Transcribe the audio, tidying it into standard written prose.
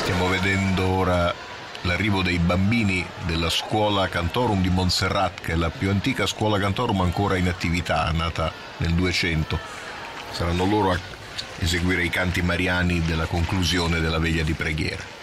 Stiamo vedendo ora l'arrivo dei bambini della Scuola Cantorum di Montserrat, che è la più antica scuola cantorum ancora in attività, nata nel 200. Saranno loro a eseguire i canti mariani della conclusione della veglia di preghiera.